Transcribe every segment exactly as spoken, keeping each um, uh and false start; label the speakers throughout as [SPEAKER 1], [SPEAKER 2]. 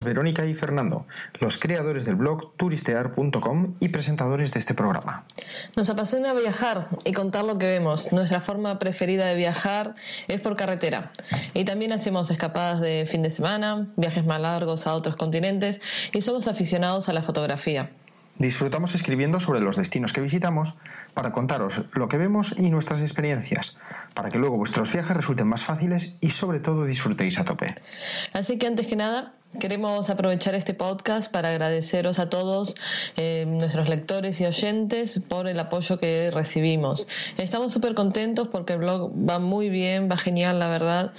[SPEAKER 1] Verónica y Fernando, los creadores del blog turistear punto com y presentadores de este programa.
[SPEAKER 2] Nos apasiona viajar y contar lo que vemos. Nuestra forma preferida de viajar es por carretera. Y también hacemos escapadas de fin de semana, viajes más largos a otros continentes y somos aficionados a la fotografía.
[SPEAKER 1] Disfrutamos escribiendo sobre los destinos que visitamos para contaros lo que vemos y nuestras experiencias, para que luego vuestros viajes resulten más fáciles y sobre todo disfrutéis a tope.
[SPEAKER 2] Así que antes que nada, queremos aprovechar este podcast para agradeceros a todos eh, nuestros lectores y oyentes por el apoyo que recibimos. Estamos súper contentos porque el blog va muy bien, va genial, la verdad.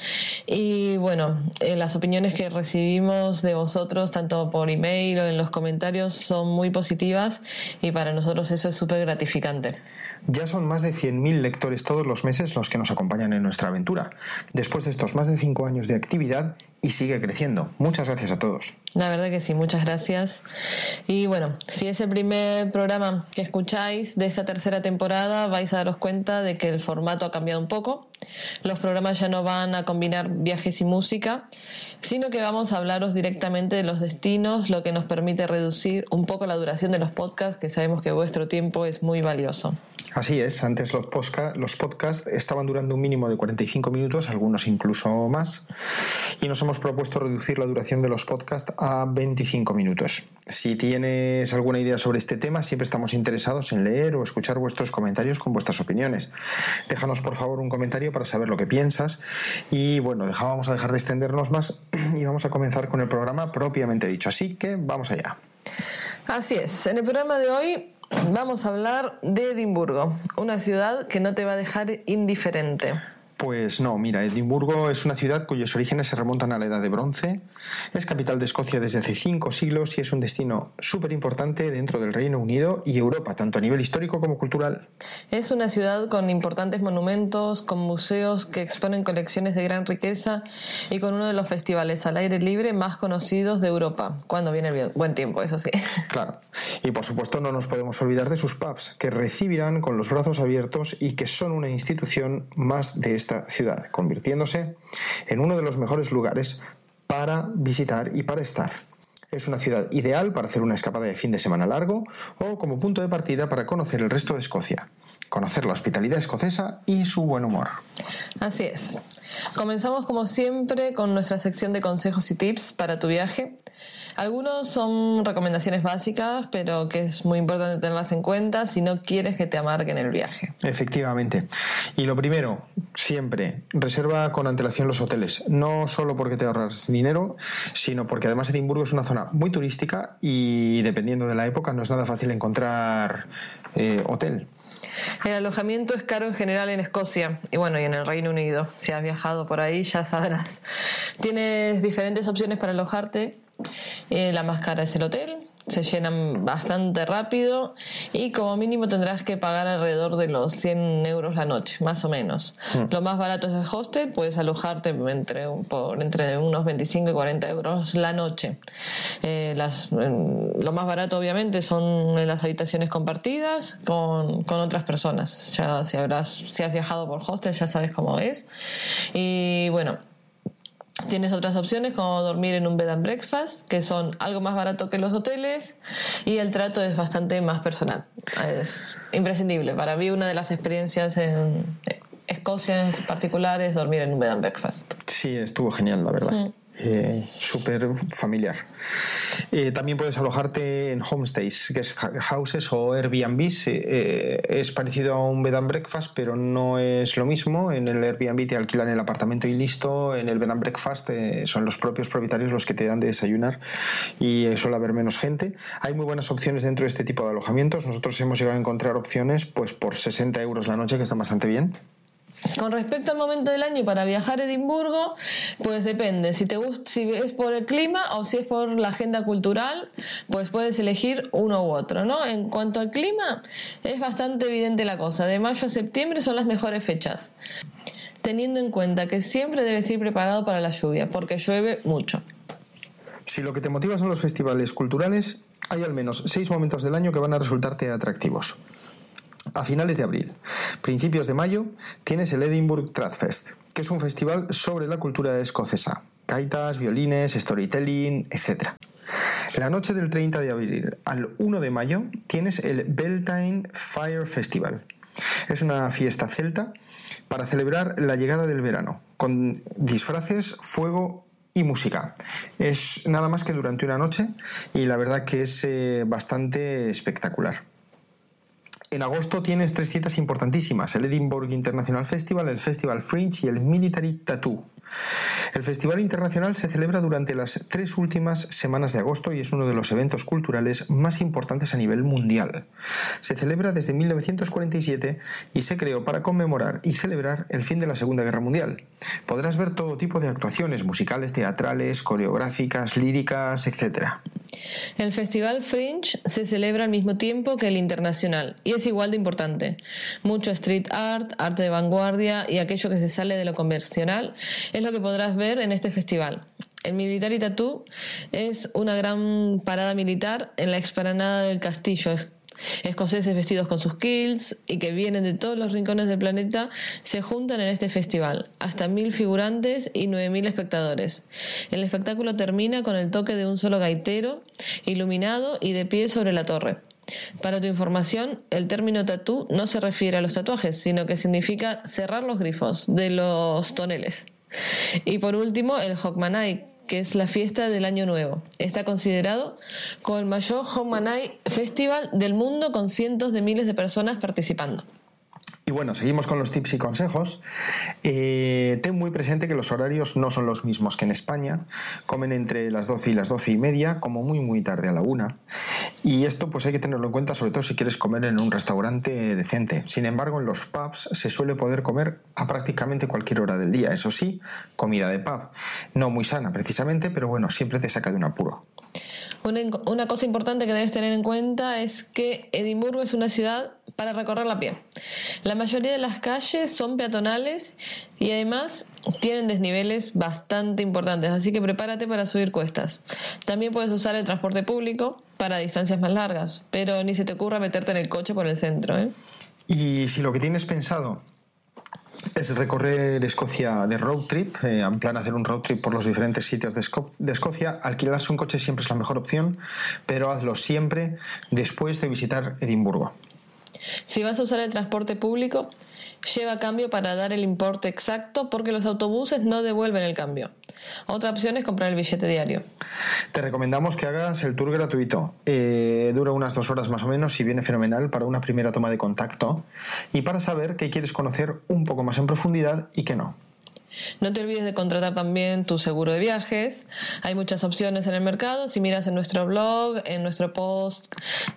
[SPEAKER 2] Y bueno, eh, las opiniones que recibimos de vosotros, tanto por email o en los comentarios, son muy positivas y para nosotros eso es súper gratificante.
[SPEAKER 1] Ya son más de cien mil lectores todos los meses los que nos acompañan en nuestra aventura, después de estos más de cinco años de actividad, y sigue creciendo. Muchas gracias a todos.
[SPEAKER 2] La verdad que sí, muchas gracias. Y bueno, si es el primer programa que escucháis de esta tercera temporada, vais a daros cuenta de que el formato ha cambiado un poco. Los programas ya no van a combinar viajes y música, sino que vamos a hablaros directamente de los destinos, lo que nos permite reducir un poco la duración de los podcasts, que sabemos que vuestro tiempo es muy valioso.
[SPEAKER 1] Así es, antes los, posca, los podcasts estaban durando un mínimo de cuarenta y cinco minutos, algunos incluso más, y nos hemos propuesto reducir la duración de los podcasts a veinticinco minutos. Si tienes alguna idea sobre este tema, siempre estamos interesados en leer o escuchar vuestros comentarios con vuestras opiniones. Déjanos por favor un comentario para saber lo que piensas y bueno, vamos a dejar de extendernos más y vamos a comenzar con el programa propiamente dicho, así que vamos allá.
[SPEAKER 2] Así es, en el programa de hoy vamos a hablar de Edimburgo, una ciudad que no te va a dejar indiferente.
[SPEAKER 1] Pues no, mira, Edimburgo es una ciudad cuyos orígenes se remontan a la Edad de Bronce, es capital de Escocia desde hace cinco siglos y es un destino súper importante dentro del Reino Unido y Europa, tanto a nivel histórico como cultural.
[SPEAKER 2] Es una ciudad con importantes monumentos, con museos que exponen colecciones de gran riqueza y con uno de los festivales al aire libre más conocidos de Europa, cuando viene el buen tiempo, eso sí.
[SPEAKER 1] Claro, y por supuesto no nos podemos olvidar de sus pubs, que recibirán con los brazos abiertos y que son una institución más de esta ciudad, convirtiéndose en uno de los mejores lugares para visitar y para estar. Es una ciudad ideal para hacer una escapada de fin de semana largo o como punto de partida para conocer el resto de Escocia, conocer la hospitalidad escocesa y su buen humor.
[SPEAKER 2] Así es. Comenzamos como siempre con nuestra sección de consejos y tips para tu viaje. Algunos son recomendaciones básicas, pero que es muy importante tenerlas en cuenta si no quieres que te amarguen el viaje.
[SPEAKER 1] Efectivamente. Y lo primero, siempre, reserva con antelación los hoteles. No solo porque te ahorras dinero, sino porque además Edimburgo es una zona muy turística y dependiendo de la época no es nada fácil encontrar eh, hotel.
[SPEAKER 2] El alojamiento es caro en general en Escocia y bueno, y en el Reino Unido. Si has viajado por ahí ya sabrás. Tienes diferentes opciones para alojarte. Eh, la más cara es el hotel, se llenan bastante rápido y como mínimo tendrás que pagar alrededor de los cien euros la noche, más o menos. Mm. Lo más barato es el hostel, puedes alojarte entre, por entre unos veinticinco y cuarenta euros la noche. Eh, las, eh, lo más barato obviamente son las habitaciones compartidas con, con otras personas. Ya si, habrás, si has viajado por hostel ya sabes cómo es. Y bueno, tienes otras opciones como dormir en un bed and breakfast, que son algo más barato que los hoteles y el trato es bastante más personal. Es imprescindible. Para mí una de las experiencias en Escocia en particular es dormir en un bed and breakfast.
[SPEAKER 1] Sí, estuvo genial, la verdad. Mm. Eh, súper familiar. Eh, también puedes alojarte en homestays, guest houses o Airbnbs. Eh, es parecido a un bed and breakfast, pero no es lo mismo. En el Airbnb te alquilan el apartamento y listo. En el bed and breakfast eh, son los propios propietarios los que te dan de desayunar y eh, suele haber menos gente. Hay muy buenas opciones dentro de este tipo de alojamientos. Nosotros hemos llegado a encontrar opciones pues por sesenta euros la noche, que están bastante bien.
[SPEAKER 2] Con respecto al momento del año para viajar a Edimburgo, pues depende. Si te gusta, si es por el clima o si es por la agenda cultural, pues puedes elegir uno u otro, ¿no? En cuanto al clima, es bastante evidente la cosa. De mayo a septiembre son las mejores fechas, teniendo en cuenta que siempre debes ir preparado para la lluvia, porque llueve mucho.
[SPEAKER 1] Si lo que te motiva son los festivales culturales, hay al menos seis momentos del año que van a resultarte atractivos. A finales de abril, principios de mayo, tienes el Edinburgh Trad Fest, que es un festival sobre la cultura escocesa. gaitas, violines, storytelling, etcétera. La noche del treinta de abril al uno de mayo tienes el Beltane Fire Festival. Es una fiesta celta para celebrar la llegada del verano, con disfraces, fuego y música. Es nada más que durante una noche y la verdad que es eh, bastante espectacular. En agosto tienes tres citas importantísimas: el Edinburgh International Festival, el Festival Fringe y el Military Tattoo. El Festival Internacional se celebra durante las tres últimas semanas de agosto y es uno de los eventos culturales más importantes a nivel mundial. Se celebra desde mil novecientos cuarenta y siete y se creó para conmemorar y celebrar el fin de la Segunda Guerra Mundial. Podrás ver todo tipo de actuaciones musicales, teatrales, coreográficas, líricas, etcétera.
[SPEAKER 2] El Festival Fringe se celebra al mismo tiempo que el Internacional y es igual de importante. Mucho street art, arte de vanguardia y aquello que se sale de lo convencional es lo que podrás ver en este festival. El Military Tattoo es una gran parada militar en la explanada del castillo. Escoceses vestidos con sus kilts y que vienen de todos los rincones del planeta se juntan en este festival, hasta mil figurantes y nueve mil espectadores. El espectáculo termina con el toque de un solo gaitero, iluminado y de pie sobre la torre. Para tu información, el término tatú no se refiere a los tatuajes, sino que significa cerrar los grifos de los toneles. Y por último, el Hogmanay, que es la fiesta del Año Nuevo. Está considerado como el mayor Hogmanay Festival del mundo, con cientos de miles de personas participando.
[SPEAKER 1] Y bueno, seguimos con los tips y consejos. Eh, ten muy presente que los horarios no son los mismos que en España. Comen entre las doce y las doce y media, como muy muy tarde a la una. Y esto pues hay que tenerlo en cuenta, sobre todo si quieres comer en un restaurante decente. Sin embargo, en los pubs se suele poder comer a prácticamente cualquier hora del día. Eso sí, comida de pub. No muy sana precisamente, pero bueno, siempre te saca de un apuro.
[SPEAKER 2] Una, una cosa importante que debes tener en cuenta es que Edimburgo es una ciudad para recorrerla a pie. La mayoría de las calles son peatonales y además tienen desniveles bastante importantes, así que prepárate para subir cuestas. También puedes usar el transporte público para distancias más largas, pero ni se te ocurra meterte en el coche por el centro, ¿eh?
[SPEAKER 1] Y si lo que tienes pensado es recorrer Escocia de road trip, eh, en plan hacer un road trip por los diferentes sitios de, Esco- de Escocia, alquilarse un coche siempre es la mejor opción, pero hazlo siempre después de visitar Edimburgo.
[SPEAKER 2] Si vas a usar el transporte público, lleva cambio para dar el importe exacto, porque los autobuses no devuelven el cambio. Otra opción es comprar el billete diario.
[SPEAKER 1] Te recomendamos que hagas el tour gratuito. Eh, dura unas dos horas más o menos y viene fenomenal para una primera toma de contacto y para saber qué quieres conocer un poco más en profundidad y qué no.
[SPEAKER 2] No te olvides de contratar también tu seguro de viajes. Hay muchas opciones en el mercado. Si miras en nuestro blog, en nuestro post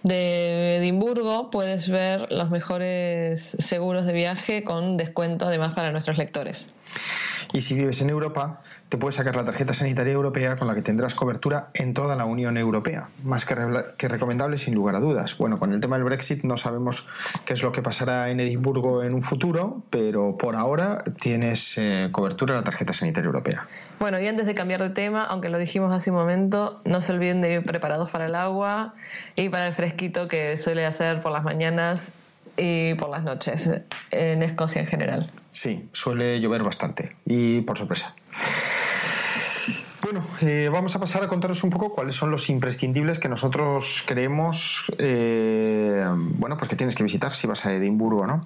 [SPEAKER 2] de Edimburgo, puedes ver los mejores seguros de viaje con descuento además para nuestros lectores.
[SPEAKER 1] Y si vives en Europa, te puedes sacar la tarjeta sanitaria europea con la que tendrás cobertura en toda la Unión Europea. Más que, re- que recomendable sin lugar a dudas. Bueno, con el tema del Brexit no sabemos qué es lo que pasará en Edimburgo en un futuro, pero por ahora tienes eh, cobertura en la tarjeta sanitaria europea.
[SPEAKER 2] Bueno, y antes de cambiar de tema, aunque lo dijimos hace un momento, no se olviden de ir preparados para el agua y para el fresquito que suele hacer por las mañanas y por las noches en Escocia en general.
[SPEAKER 1] Sí, suele llover bastante y por sorpresa. Bueno, eh, vamos a pasar a contaros un poco cuáles son los imprescindibles que nosotros creemos eh, bueno, pues que tienes que visitar si vas a Edimburgo, ¿no?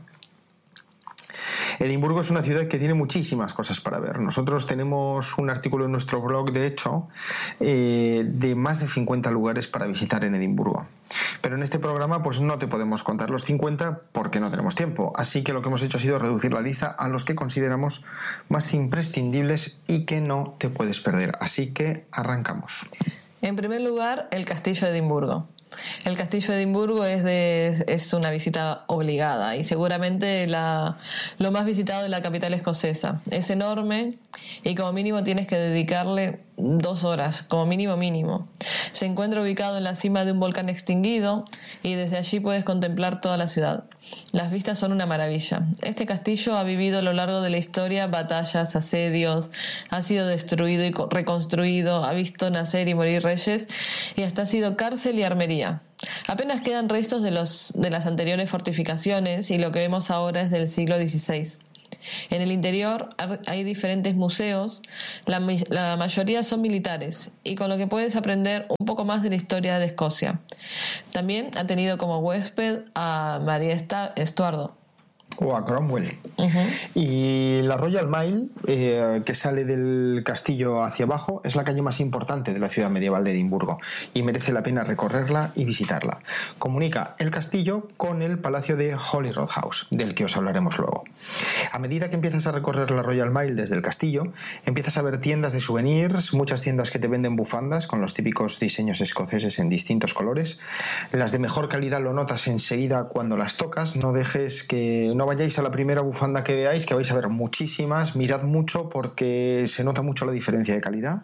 [SPEAKER 1] Edimburgo es una ciudad que tiene muchísimas cosas para ver. Nosotros tenemos un artículo en nuestro blog, de hecho, eh, de más de cincuenta lugares para visitar en Edimburgo. Pero en este programa pues no te podemos contar los cincuenta porque no tenemos tiempo. Así que lo que hemos hecho ha sido reducir la lista a los que consideramos más imprescindibles y que no te puedes perder. Así que arrancamos.
[SPEAKER 2] En primer lugar, el Castillo de Edimburgo. El Castillo de Edimburgo es, de, es una visita obligada y seguramente la, lo más visitado de la capital escocesa. Es enorme y como mínimo tienes que dedicarle dos horas, como mínimo mínimo. Se encuentra ubicado en la cima de un volcán extinguido y desde allí puedes contemplar toda la ciudad. Las vistas son una maravilla. Este castillo ha vivido a lo largo de la historia batallas, asedios, ha sido destruido y reconstruido, ha visto nacer y morir reyes y hasta ha sido cárcel y armería. Apenas quedan restos de, los, de las anteriores fortificaciones y lo que vemos ahora es del siglo dieciséis. En el interior hay diferentes museos, la, la mayoría son militares, y con lo que puedes aprender un poco más de la historia de Escocia. También ha tenido como huésped a María Estuardo.
[SPEAKER 1] O a Cromwell.
[SPEAKER 2] Uh-huh.
[SPEAKER 1] Y la Royal Mile, eh, que sale del castillo hacia abajo, es la calle más importante de la ciudad medieval de Edimburgo y merece la pena recorrerla y visitarla. Comunica el castillo con el palacio de Holyrood House, del que os hablaremos luego. A medida que empiezas a recorrer la Royal Mile desde el castillo, empiezas a ver tiendas de souvenirs, muchas tiendas que te venden bufandas con los típicos diseños escoceses en distintos colores. Las de mejor calidad lo notas enseguida cuando las tocas. No dejes que... No vayáis a la primera bufanda que veáis, que vais a ver muchísimas. Mirad mucho porque se nota mucho la diferencia de calidad.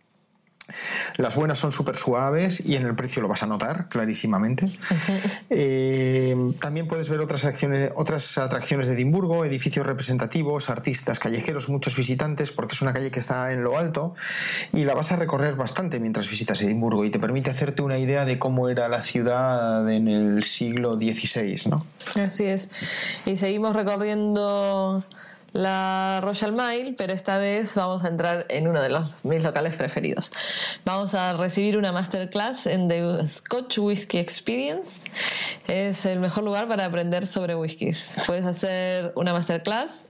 [SPEAKER 1] Las buenas son súper suaves y en el precio lo vas a notar clarísimamente. Uh-huh. Eh, también puedes ver otras, acciones, otras atracciones de Edimburgo, edificios representativos, artistas callejeros, muchos visitantes, porque es una calle que está en lo alto y la vas a recorrer bastante mientras visitas Edimburgo y te permite hacerte una idea de cómo era la ciudad en el siglo dieciséis, ¿no?
[SPEAKER 2] Así es. Y seguimos recorriendo la Royal Mile, pero esta vez vamos a entrar en uno de los, mis locales preferidos. Vamos a recibir una masterclass en The Scotch Whisky Experience. Es el mejor lugar para aprender sobre whiskies. Puedes hacer una masterclass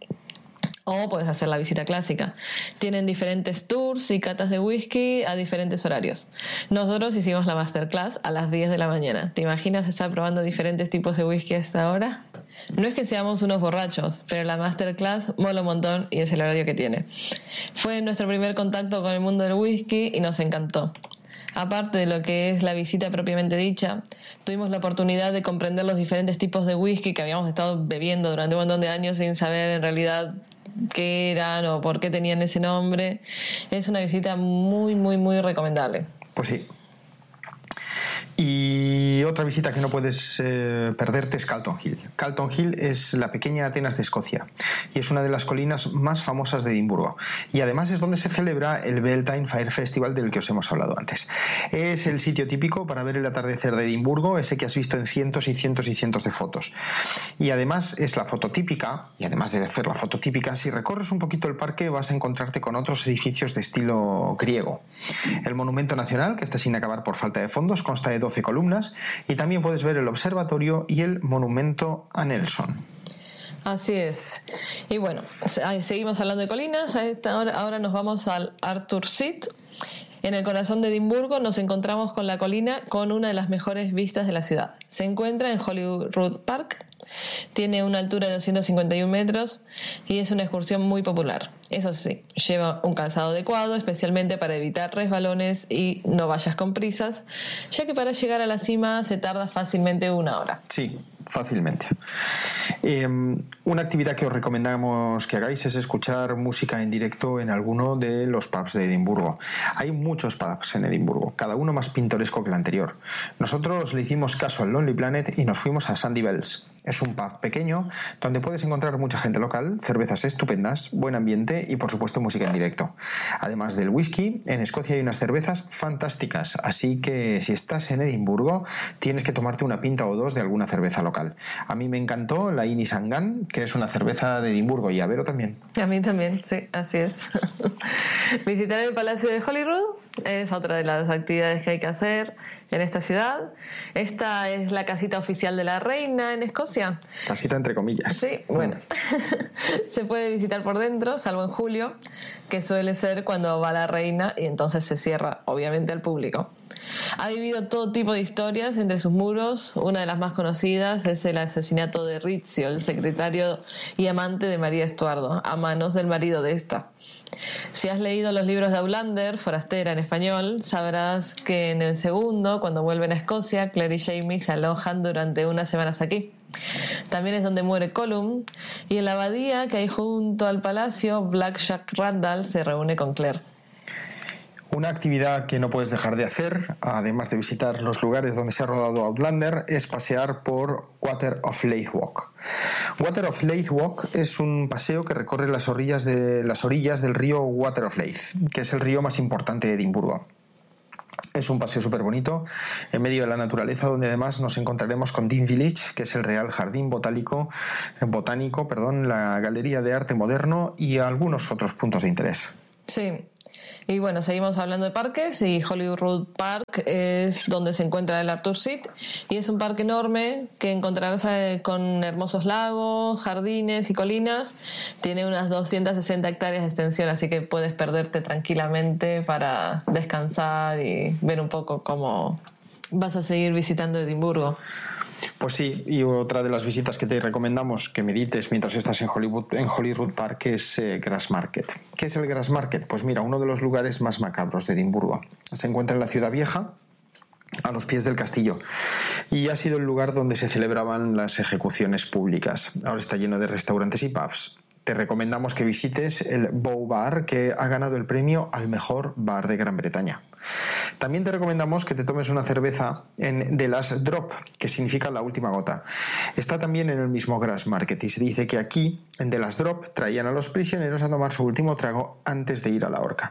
[SPEAKER 2] o puedes hacer la visita clásica. Tienen diferentes tours y catas de whisky a diferentes horarios. Nosotros hicimos la masterclass a las diez de la mañana. ¿Te imaginas estar probando diferentes tipos de whisky a esta hora? No es que seamos unos borrachos, pero la masterclass mola un montón y es el horario que tiene. Fue nuestro primer contacto con el mundo del whisky y nos encantó. Aparte de lo que es la visita propiamente dicha, tuvimos la oportunidad de comprender los diferentes tipos de whisky que habíamos estado bebiendo durante un montón de años sin saber en realidad qué eran o por qué tenían ese nombre. Es una visita muy, muy, muy recomendable.
[SPEAKER 1] Pues sí. Y otra visita que no puedes eh, perderte es Calton Hill. Calton Hill es la pequeña Atenas de Escocia y es una de las colinas más famosas de Edimburgo. Y además es donde se celebra el Beltane Fire Festival del que os hemos hablado antes. Es el sitio típico para ver el atardecer de Edimburgo, ese que has visto en cientos y cientos y cientos de fotos. Y además es la foto típica, y además de ser la foto típica, si recorres un poquito el parque vas a encontrarte con otros edificios de estilo griego. El Monumento Nacional, que está sin acabar por falta de fondos, consta de doce columnas y también puedes ver el observatorio y el monumento a Nelson.
[SPEAKER 2] Así es. Y bueno, seguimos hablando de colinas. A esta hora, ahora nos vamos al Arthur Seat. En el corazón de Edimburgo nos encontramos con la colina con una de las mejores vistas de la ciudad. Se encuentra en Holyrood Park. Tiene una altura de doscientos cincuenta y uno metros y es una excursión muy popular. Eso sí, lleva un calzado adecuado, especialmente para evitar resbalones y no vayas con prisas, ya que para llegar a la cima se tarda fácilmente una hora.
[SPEAKER 1] Sí, fácilmente. Eh, una actividad que os recomendamos que hagáis es escuchar música en directo en alguno de los pubs de Edimburgo. Hay muchos pubs en Edimburgo, cada uno más pintoresco que el anterior. Nosotros le hicimos caso al Lonely Planet y nos fuimos a Sandy Bells. Es un pub pequeño donde puedes encontrar mucha gente local, cervezas estupendas, buen ambiente y por supuesto música en directo. Además del whisky, en Escocia hay unas cervezas fantásticas, así que si estás en Edimburgo tienes que tomarte una pinta o dos de alguna cerveza local. A mí me encantó la Innis Angan, que es una cerveza de Edimburgo, y a Vero también.
[SPEAKER 2] A mí también, sí, así es. Visitar el Palacio de Holyrood es otra de las actividades que hay que hacer en esta ciudad. Esta es la casita oficial de la reina en Escocia.
[SPEAKER 1] Casita entre comillas.
[SPEAKER 2] Sí, bueno. Se puede visitar por dentro, salvo en julio, que suele ser cuando va la reina y entonces se cierra, obviamente, al público. Ha vivido todo tipo de historias entre sus muros. Una de las más conocidas es el asesinato de Rizzio, el secretario y amante de María Estuardo, a manos del marido de esta. Si has leído los libros de Outlander, Forastera en español, sabrás que en el segundo, cuando vuelven a Escocia, Claire y Jamie se alojan durante unas semanas aquí. También es donde muere Colum, y en la abadía que hay junto al palacio, Black Jack Randall se reúne con Claire.
[SPEAKER 1] Una actividad que no puedes dejar de hacer, además de visitar los lugares donde se ha rodado Outlander, es pasear por Water of Leith Walk. Water of Leith Walk es un paseo que recorre las orillas, de, las orillas del río Water of Leith, que es el río más importante de Edimburgo. Es un paseo súper bonito en medio de la naturaleza, donde además nos encontraremos con Dean Village, que es el Real Jardín Botánico, botánico, perdón, la Galería de Arte Moderno y algunos otros puntos de interés.
[SPEAKER 2] Sí. Y bueno, seguimos hablando de parques y Hollywood Park es donde se encuentra el Arthur Seat y es un parque enorme que encontrarás con hermosos lagos, jardines y colinas. Tiene unas doscientas sesenta hectáreas de extensión, así que puedes perderte tranquilamente para descansar y ver un poco cómo vas a seguir visitando Edimburgo.
[SPEAKER 1] Pues sí, y otra de las visitas que te recomendamos que medites mientras estás en Hollywood, en Hollywood Park es eh, Grassmarket. ¿Qué es el Grassmarket? Pues mira, uno de los lugares más macabros de Edimburgo. Se encuentra en la ciudad vieja, a los pies del castillo, y ha sido el lugar donde se celebraban las ejecuciones públicas. Ahora está lleno de restaurantes y pubs. Te recomendamos que visites el Bow Bar, que ha ganado el premio al mejor bar de Gran Bretaña. También te recomendamos que te tomes una cerveza en The Last Drop, que significa la última gota. Está también en el mismo Grassmarket y se dice que aquí, en The Last Drop, traían a los prisioneros a tomar su último trago antes de ir a la horca.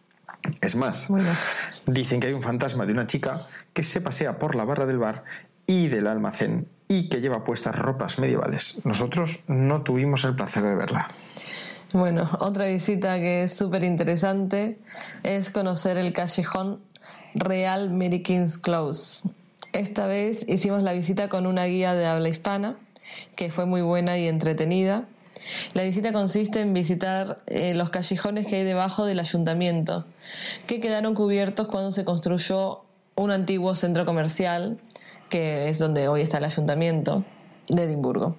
[SPEAKER 1] Es más, bueno, dicen que hay un fantasma de una chica que se pasea por la barra del bar y del almacén y que lleva puestas ropas medievales. Nosotros no tuvimos el placer de verla.
[SPEAKER 2] Bueno, otra visita que es súper interesante es conocer el callejón Real Mary King's Close. Esta vez hicimos la visita con una guía de habla hispana, que fue muy buena y entretenida. La visita consiste en visitar eh, los callejones que hay debajo del ayuntamiento, que quedaron cubiertos cuando se construyó un antiguo centro comercial, que es donde hoy está el ayuntamiento de Edimburgo.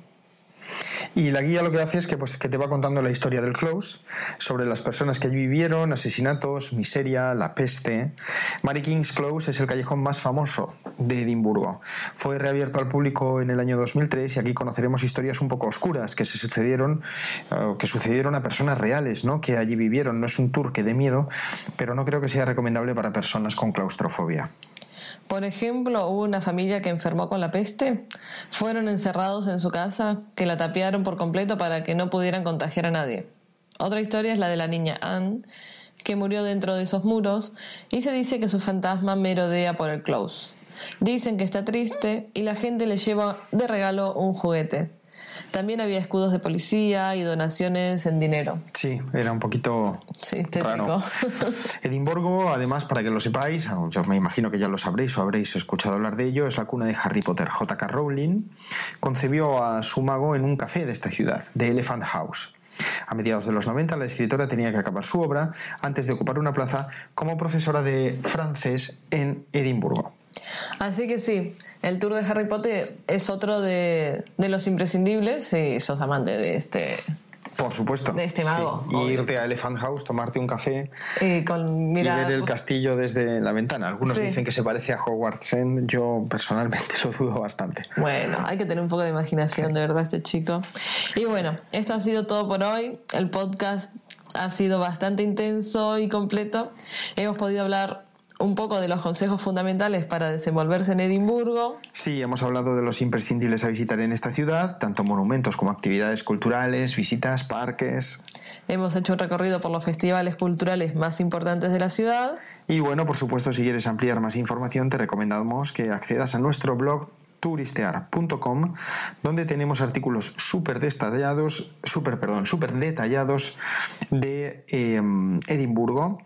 [SPEAKER 1] Y la guía lo que hace es que, pues, que te va contando la historia del Close, sobre las personas que allí vivieron, asesinatos, miseria, la peste. Mary King's Close es el callejón más famoso de Edimburgo. Fue reabierto al público en el año dos mil tres y aquí conoceremos historias un poco oscuras que se sucedieron, uh, que sucedieron a personas reales, ¿no?, que allí vivieron. No es un tour que dé miedo, pero no creo que sea recomendable para personas con claustrofobia.
[SPEAKER 2] Por ejemplo, hubo una familia que enfermó con la peste. Fueron encerrados en su casa, que la tapiaron por completo para que no pudieran contagiar a nadie. Otra historia es la de la niña Anne, que murió dentro de esos muros, y se dice que su fantasma merodea por el Close. Dicen que está triste y la gente le lleva de regalo un juguete. También había escudos de policía y donaciones en dinero.
[SPEAKER 1] Sí, era un poquito
[SPEAKER 2] sí,
[SPEAKER 1] raro. Edimburgo, además, para que lo sepáis, yo me imagino que ya lo sabréis o habréis escuchado hablar de ello, es la cuna de Harry Potter. J K Rowling concebió a su mago en un café de esta ciudad, The Elephant House. A mediados de los noventa, la escritora tenía que acabar su obra antes de ocupar una plaza como profesora de francés en Edimburgo.
[SPEAKER 2] Así que sí, el tour de Harry Potter es otro de, de los imprescindibles si sos amante de este...
[SPEAKER 1] Por supuesto.
[SPEAKER 2] De este mago.
[SPEAKER 1] Sí. Irte a Elephant House, tomarte un café
[SPEAKER 2] y, con mirar...
[SPEAKER 1] y ver el castillo desde la ventana. Algunos sí. dicen que se parece a Hogwarts End. Yo personalmente lo dudo bastante.
[SPEAKER 2] Bueno, hay que tener un poco de imaginación, sí. de verdad, este chico. Y bueno, esto ha sido todo por hoy. El podcast ha sido bastante intenso y completo. Hemos podido hablar un poco de los consejos fundamentales para desenvolverse en Edimburgo.
[SPEAKER 1] Sí, hemos hablado de los imprescindibles a visitar en esta ciudad, tanto monumentos como actividades culturales, visitas, parques.
[SPEAKER 2] Hemos hecho un recorrido por los festivales culturales más importantes de la ciudad.
[SPEAKER 1] Y bueno, por supuesto, si quieres ampliar más información, te recomendamos que accedas a nuestro blog touristear punto com, donde tenemos artículos súper detallados, súper, perdón, súper detallados de eh, Edimburgo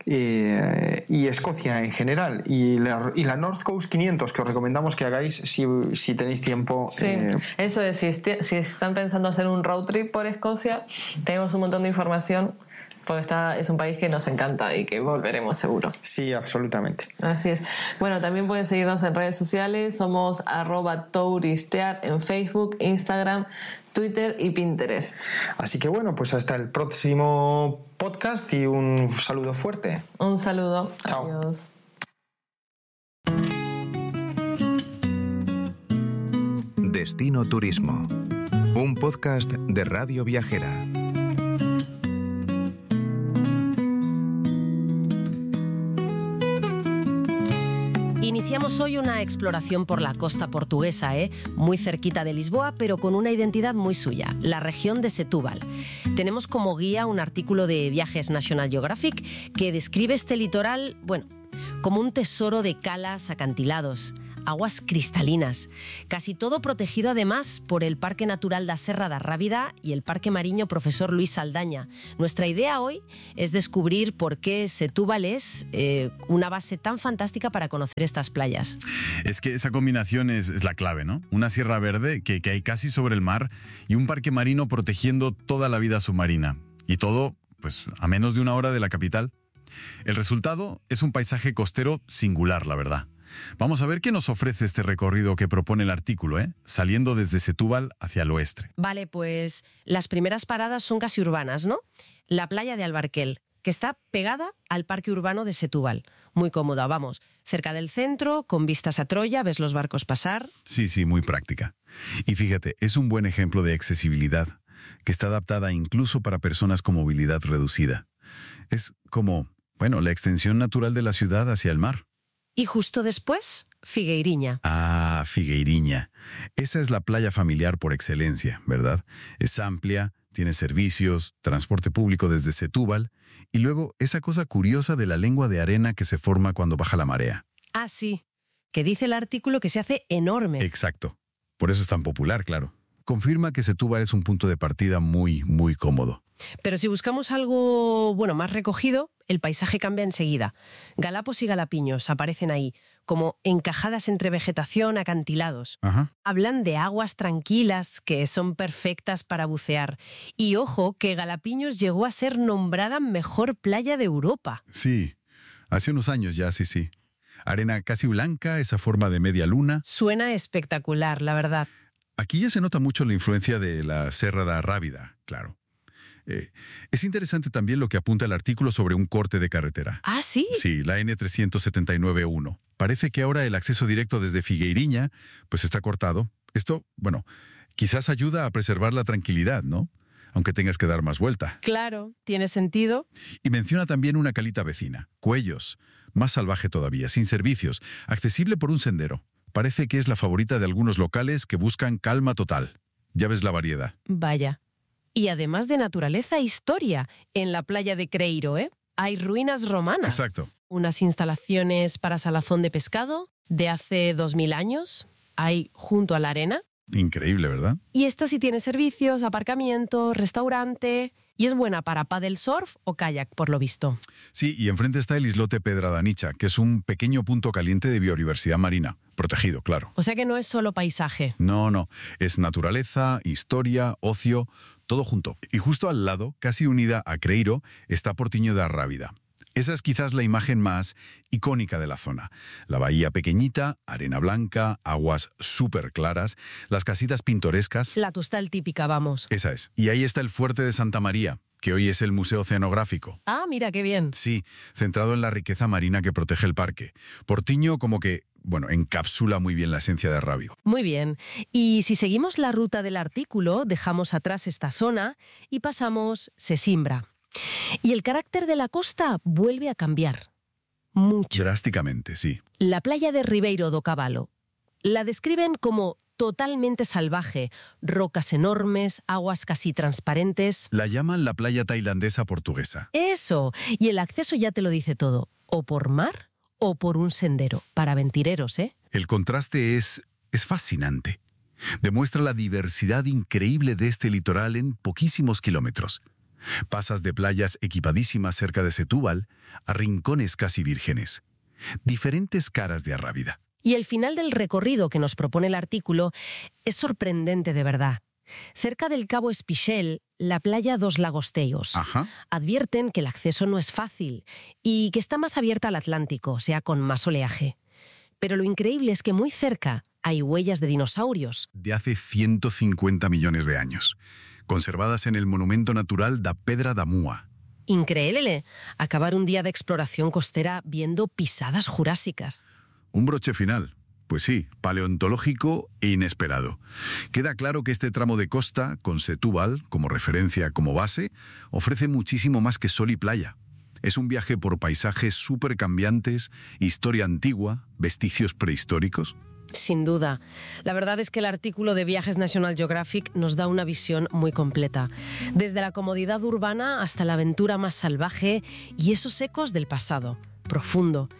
[SPEAKER 1] eh, y Escocia en general, y la, y la North Coast quinientos, que os recomendamos que hagáis si, si tenéis tiempo.
[SPEAKER 2] Sí, eh, eso es, si, est- si están pensando hacer un road trip por Escocia, tenemos un montón de información, porque está, es un país que nos encanta y que volveremos seguro.
[SPEAKER 1] Sí, absolutamente.
[SPEAKER 2] Así es. Bueno, también pueden seguirnos en redes sociales. Somos arroba touristear en Facebook, Instagram, Twitter y Pinterest.
[SPEAKER 1] Así que bueno, pues hasta el próximo podcast y un saludo fuerte.
[SPEAKER 2] Un saludo.
[SPEAKER 1] Chao.
[SPEAKER 2] Adiós.
[SPEAKER 3] Destino Turismo, un podcast de Radio Viajera.
[SPEAKER 4] Iniciamos hoy una exploración por la costa portuguesa, ¿eh? muy cerquita de Lisboa, pero con una identidad muy suya, la región de Setúbal. Tenemos como guía un artículo de Viajes National Geographic que describe este litoral, bueno, como un tesoro de calas, acantilados, aguas cristalinas. Casi todo protegido además por el Parque Natural da Serra da Rábida y el Parque Mariño Profesor Luis Saldaña. Nuestra idea hoy es descubrir por qué Setúbal es eh, una base tan fantástica para conocer estas playas.
[SPEAKER 5] Es que esa combinación es, es la clave, ¿no? Una sierra verde que, que hay casi sobre el mar y un parque marino protegiendo toda la vida submarina. Y todo, pues, a menos de una hora de la capital. El resultado es un paisaje costero singular, la verdad. Vamos a ver qué nos ofrece este recorrido que propone el artículo, ¿eh? Saliendo desde Setúbal hacia el oeste.
[SPEAKER 4] Vale, pues las primeras paradas son casi urbanas, ¿no? La playa de Albarquel, que está pegada al parque urbano de Setúbal. Muy cómoda, vamos, cerca del centro, con vistas a Troya, ves los barcos pasar.
[SPEAKER 5] Sí, sí, muy práctica. Y fíjate, es un buen ejemplo de accesibilidad, que está adaptada incluso para personas con movilidad reducida. Es como, bueno, la extensión natural de la ciudad hacia el mar.
[SPEAKER 4] Y justo después, Figueiriña.
[SPEAKER 5] Ah, Figueiriña. Esa es la playa familiar por excelencia, ¿verdad? Es amplia, tiene servicios, transporte público desde Setúbal y luego esa cosa curiosa de la lengua de arena que se forma cuando baja la marea.
[SPEAKER 4] Ah, sí, que dice el artículo que se hace enorme.
[SPEAKER 5] Exacto. Por eso es tan popular, claro. Confirma que Setúbal es un punto de partida muy, muy cómodo.
[SPEAKER 4] Pero si buscamos algo, bueno, más recogido, el paisaje cambia enseguida. Galapos y galapiños aparecen ahí, como encajadas entre vegetación, acantilados.
[SPEAKER 5] Ajá.
[SPEAKER 4] Hablan de aguas tranquilas que son perfectas para bucear. Y ojo, que Galapiños llegó a ser nombrada mejor playa de Europa.
[SPEAKER 5] Sí, hace unos años ya, sí, sí. Arena casi blanca, esa forma de media luna.
[SPEAKER 4] Suena espectacular, la verdad.
[SPEAKER 5] Aquí ya se nota mucho la influencia de la Serra da Rábida, claro. Eh, es interesante también lo que apunta el artículo sobre un corte de carretera.
[SPEAKER 4] ¿Ah, sí?
[SPEAKER 5] Sí, la N trescientos setenta y nueve uno. Parece que ahora el acceso directo desde Figueiriña pues está cortado. Esto, bueno, quizás ayuda a preservar la tranquilidad, ¿no? Aunque tengas que dar más vuelta.
[SPEAKER 4] Claro, tiene sentido.
[SPEAKER 5] Y menciona también una calita vecina, Cuellos, más salvaje todavía, sin servicios, accesible por un sendero. Parece que es la favorita de algunos locales que buscan calma total. Ya ves la variedad.
[SPEAKER 4] Vaya. Y además de naturaleza e historia, en la playa de Creiro, ¿eh? Hay ruinas romanas.
[SPEAKER 5] Exacto.
[SPEAKER 4] Unas instalaciones para salazón de pescado de hace dos mil años. Hay junto a la arena.
[SPEAKER 5] Increíble, ¿verdad?
[SPEAKER 4] Y esta sí tiene servicios, aparcamiento, restaurante. Y es buena para paddle surf o kayak, por lo visto.
[SPEAKER 5] Sí, y enfrente está el islote Pedradanicha, que es un pequeño punto caliente de biodiversidad marina. Protegido, claro.
[SPEAKER 4] O sea que no es solo paisaje.
[SPEAKER 5] No, no. Es naturaleza, historia, ocio, todo junto. Y justo al lado, casi unida a Creiro, está Portiño da Rábida. Esa es quizás la imagen más icónica de la zona. La bahía pequeñita, arena blanca, aguas súper claras, las casitas pintorescas.
[SPEAKER 4] La tostal típica, vamos.
[SPEAKER 5] Esa es. Y ahí está el fuerte de Santa María, que hoy es el Museo Oceanográfico.
[SPEAKER 4] Ah, mira qué bien.
[SPEAKER 5] Sí, centrado en la riqueza marina que protege el parque. Portiño como que, bueno, encapsula muy bien la esencia de Rábida.
[SPEAKER 4] Muy bien. Y si seguimos la ruta del artículo, dejamos atrás esta zona y pasamos Sesimbra. Y el carácter de la costa vuelve a cambiar. Mucho.
[SPEAKER 5] Drásticamente, sí.
[SPEAKER 4] La playa de Ribeiro do Cavalo la describen como totalmente salvaje, rocas enormes, aguas casi transparentes.
[SPEAKER 5] La llaman la playa tailandesa portuguesa.
[SPEAKER 4] Eso, y el acceso ya te lo dice todo, o por mar o por un sendero, para aventureros, ¿eh?
[SPEAKER 5] El contraste es, es fascinante. Demuestra la diversidad increíble de este litoral en poquísimos kilómetros. Pasas de playas equipadísimas cerca de Setúbal a rincones casi vírgenes. Diferentes caras de Arrábida.
[SPEAKER 4] Y el final del recorrido que nos propone el artículo es sorprendente de verdad. Cerca del Cabo Espichel, la playa dos Lagosteios.
[SPEAKER 5] Ajá.
[SPEAKER 4] Advierten que el acceso no es fácil y que está más abierta al Atlántico, o sea, con más oleaje. Pero lo increíble es que muy cerca hay huellas de dinosaurios.
[SPEAKER 5] De hace ciento cincuenta millones de años, conservadas en el Monumento Natural da Pedra da Múa.
[SPEAKER 4] Increíble, acabar un día de exploración costera viendo pisadas jurásicas.
[SPEAKER 5] Un broche final. Pues sí, paleontológico e inesperado. Queda claro que este tramo de costa, con Setúbal como referencia, como base, ofrece muchísimo más que sol y playa. Es un viaje por paisajes súper cambiantes, historia antigua, vestigios prehistóricos.
[SPEAKER 4] Sin duda. La verdad es que el artículo de Viajes National Geographic nos da una visión muy completa. Desde la comodidad urbana hasta la aventura más salvaje y esos ecos del pasado, profundo.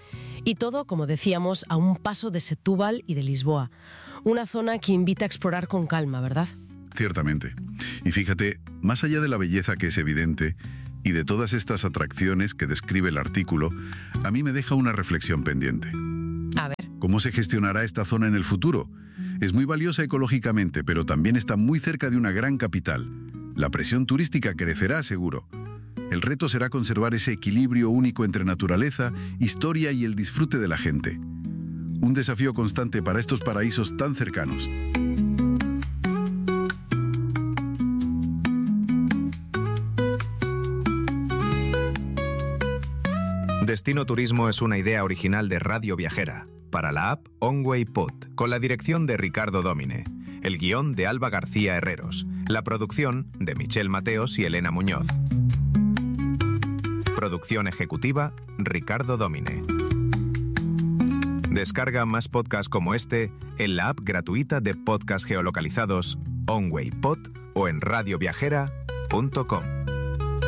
[SPEAKER 4] Y todo, como decíamos, a un paso de Setúbal y de Lisboa. Una zona que invita a explorar con calma, ¿verdad?
[SPEAKER 6] Ciertamente. Y fíjate, más allá de la belleza que es evidente y de todas estas atracciones que describe el artículo, a mí me deja una reflexión pendiente.
[SPEAKER 4] A ver.
[SPEAKER 6] ¿Cómo se gestionará esta zona en el futuro? Es muy valiosa ecológicamente, pero también está muy cerca de una gran capital. La presión turística crecerá, seguro. El reto será conservar ese equilibrio único entre naturaleza, historia y el disfrute de la gente. Un desafío constante para estos paraísos tan cercanos.
[SPEAKER 3] Destino Turismo es una idea original de Radio Viajera, para la app OnWay Pod, con la dirección de Ricardo Dómine, el guión de Alba García Herreros, la producción de Michelle Mateos y Elena Muñoz. Producción ejecutiva, Ricardo Dómine. Descarga más podcasts como este en la app gratuita de podcast geolocalizados OnWay Pod o en radioviajera punto com.